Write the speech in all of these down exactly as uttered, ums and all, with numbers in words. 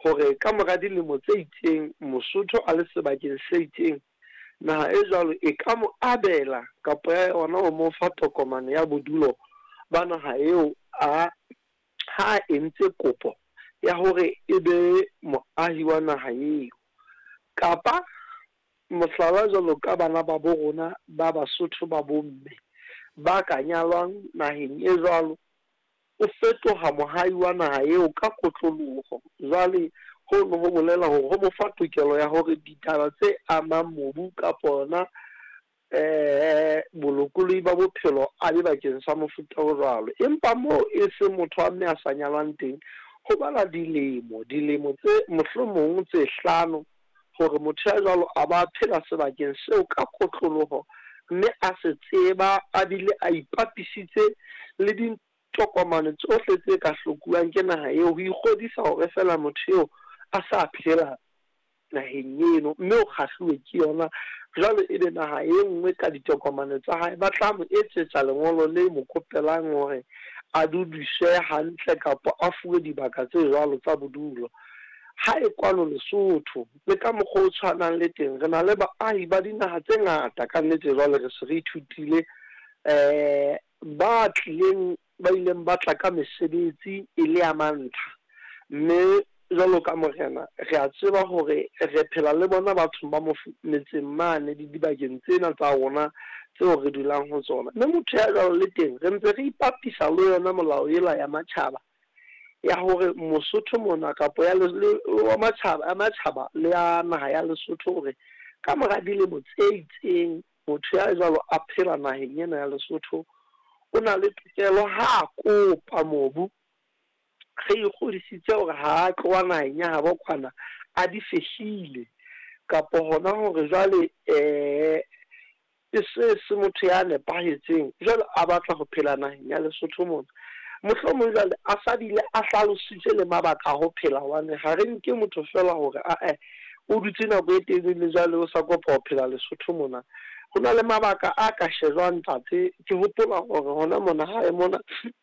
hore ka mora dilemo tse itseng Mosotho a le sebakeng se itseng naha e jwalo e ka mo abela kapa ya ona o mo fa tokomane ya bodulo ba naha eo a ha entse kopo ya hore e be moahi wa naha eo, kapa mohlala jwalo ka bana ba bo rona ba Basotho ba bomme ba ka nyalwang naheng e jwalo, o fetoha mohahi wa naha eo ka kotloloho. Jwale ho no ho bolela hore ho mo fa tokelo ya hore ditaba tse amang mobu ka bona eh bolokolohi ba bophelo a le bakeng sa mofuta o jwalo. Empa moo e se motho a mme a sa nyalwang teng, ho bala dilemo dilemo tse mohlomong tse hlano hore motho ya jwalo a ba phela sebakeng seo ka kotloloho, mme a se tseba a bile a ipapisitse le ditokomane tsohle tse ka hlokuwang ke naha eo ho ikgodisa hore fela motho eo a sa phela naheng eno, mme o kgahluwe ke yona. Jwale e be naha e nngwe ka ditokomane tsa hae ba tla mo etsetsa lengolo le mo kopelang hore a dudiswe hantle kapa a fuwe dibaka tse jwalo tsa bodulo. Ha e kwano Lesotho le ka mokgwa o tshwanang le teng, re na le baahi ba dinaha tse ngata ka nnete. Jwale re se re ithutile eh ba tlileng ba ileng ba tla ka mesebetsi e le ya mantlha, mme jwalo ka morena re a tseba hore re phela le bona batho ba mo metseng mane di dibakeng tsena tsa rona tseo re dulang ho tsona. Mme motho ya jwalo le teng re ntse re ipapisa le yona molao ela ya matjhaba ya hore Mosotho mona kapa ya le wa matjhaba a matjhaba le ya naha ya Lesotho hore ka mora dilemo tse itseng motho ya jwalo a phela naheng ena ya Lesotho o na le tokelo ha kopa mobu re ikgodisitse hore ha tloha naheng ya habo kwana a di fehile, kapa hona hore jwale eh e se se motho ya nepahetseng jwale a batla ho phela naheng ya Lesotho mona. Mohlomong jwale a sa bile a hlalositse le mabaka ho phela wane ha re nke motho fela hore a eh o dutse nako e telele jwale o sa kopa ho phela Lesotho mona. Ho na le mabaka a ka shejwang tate. Ke hopola hore hona mona ha e mona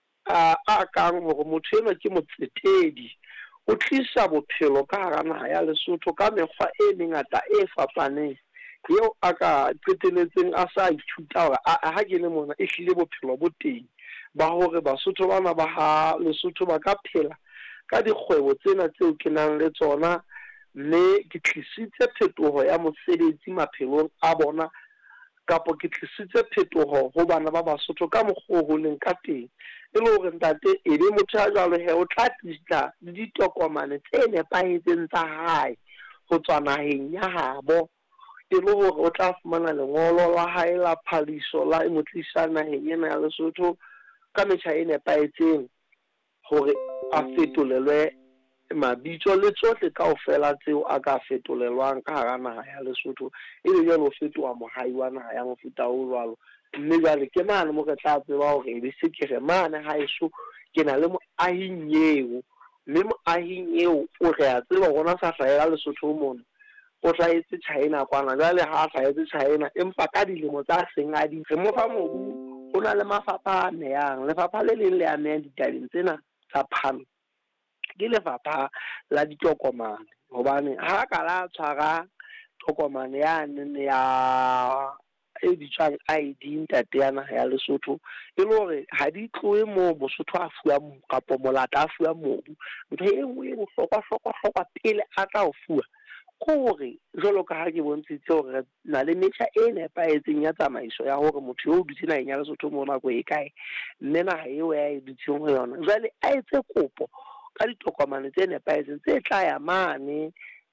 a a kang hore motho enwa ke motsetedi, o tlisa bophelo ka hara naha ya Lesotho ka mekgwa e mengata e fapaneng eo a ka qeteletseng a sa ithuta hore a ha ke le mona e hlile bophelo bo teng ba hore Basotho bana ba ha Lesotho ba ka phela ka dikgwebo tsena tseo ke nang le tsona, mme ke tlisitse phetoho ya mosebetsi maphelong a bona, kapa ke tlisitse phetoho ho bana ba Basotho ka mokgwa ho leng ka teng. E le hore ntate e be motho ya jwalo he o tla tlisa le ditokomane tse nepahetseng tsa hae ho tswa naheng ya habo, e le hore o tla fumana lengolo la hae la phaliso la e mo tlisa naheng ena ya Lesotho ka metjha e nepahetseng hore a fetolelwe mabitso le tsohle kaofela tseo a ka fetolelwang ka hara naha ya Lesotho, e be jwale o fetoha mohahi wa naha ya mofuta o jwalo. Mme jwale ke mane mo re tla tseba hore e be se ke re mane ha eso ke na le moahing eo, mme moahing eo o re a tseba rona sa hlahela Lesotho mona o tla etse China kwana. Jwale ha sa etse China empa ka dilemo tsa seng a di re mo fa mobu. Ho na le mafapha a nehang, lefapha le leng le amehang ditabeng tsena tsa phano ke lefapha la ditokomane, hobane ha ka la tshwara tokomane yane ya e bitswang I D ntate ya naha ya Lesotho, e le hore ha di tlohe moo Mosotho a fuwang kapa molata a fuwang mobu. Ntho e nngwe e bohlokwa hlokwa hlokwa pele a tla o fuwa ke hore jwalo ka ha ke bontshitse hore na le metjha e nepahetseng ya tsamaiso ya hore motho yo o dutse naheng ya Lesotho mo nako e kae, mme naha eo ya e dutseng ho yona jwale a etse kopo ka ditokomane tse nepahetseng tse tla ya mane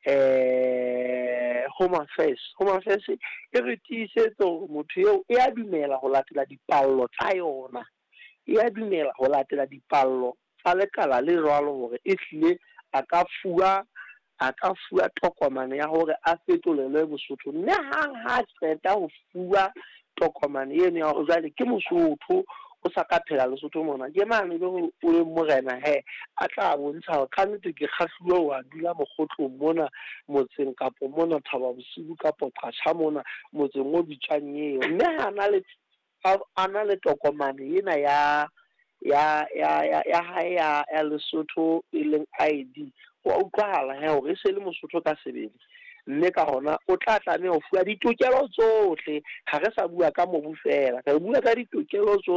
eh Home Affairs. Home Affairs e re tiisetse hore motho eo e a dumela ho latela dipallo tsa yona, e a dumela ho latela dipallo tsa lekala le jwalo hore e hlile a ka fuwa a ka fuwa tokomane ya hore a fetolelwe Bosotho. Mme hang ha qeta ho fuwa tokomane eno ya hore jwale ke Mosotho o sa ka phela Lesotho mona, ke mane le o le morena he a tla bontsha hore ka nnete ke kgahluwe wa dula mokgotlong mona motseng kapo mona Thaba Bosiu kapo Qacha mona motseng o bitswang eo. Mme hana le ana le tokomane ena ya ya ya ya hae ya Lesotho e leng I D, wa utlwahala he hore se le Mosotho ka sebele mme ka hona o tla tlameha ho fuwa ditokelo tsohle ha re sa bua ka mobu fela re bua ka ditokelo tsohle